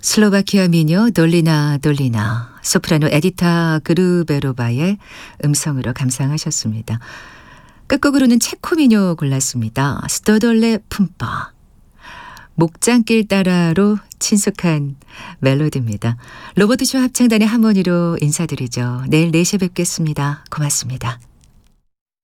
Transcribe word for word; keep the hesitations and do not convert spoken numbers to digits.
슬로바키아 미녀 돌리나 돌리나 소프라노 에디타 그르베로바의 음성으로 감상하셨습니다. 끝곡으로는 체코 미녀 골랐습니다. 스토돌레 품바. 목장길 따라로 친숙한 멜로디입니다. 로버트 쇼 합창단의 하모니로 인사드리죠. 내일 네 시에 뵙겠습니다. 고맙습니다.